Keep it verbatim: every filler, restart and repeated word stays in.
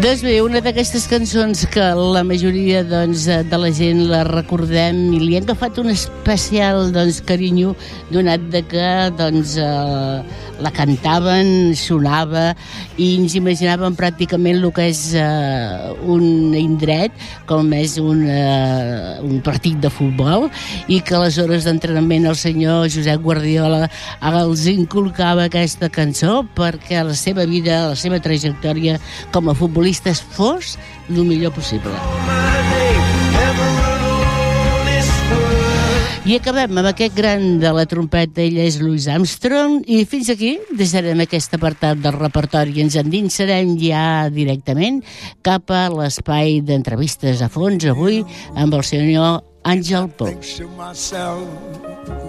Doncs bé, una d'aquestes cançons que la majoria doncs, de la gent la recordem i li han agafat un especial doncs, carinyo, donat de que doncs, eh, la cantaven, sonava i ens imaginàvem pràcticament el que és eh, un indret, com és un, eh, un partit de futbol, i que a les hores d'entrenament el senyor Josep Guardiola els inculcava aquesta cançó perquè la seva vida, la seva trajectòria com a futbolista fos el millor possible. I acabem amb aquest gran de la trompeta, ell és Louis Armstrong, i fins aquí deixarem aquest apartat del repertori i ens endinsarem ja directament cap a l'espai d'entrevistes a fons avui amb el senyor Àngel Pous.